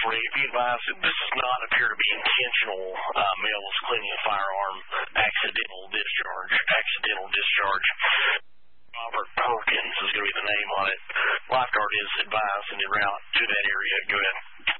briefly, be advised that this does not appear to be intentional males cleaning a firearm. Accidental discharge. Accidental discharge. Robert Perkins is going to be the name on it. Lifeguard is advised and en route to that area. Go ahead.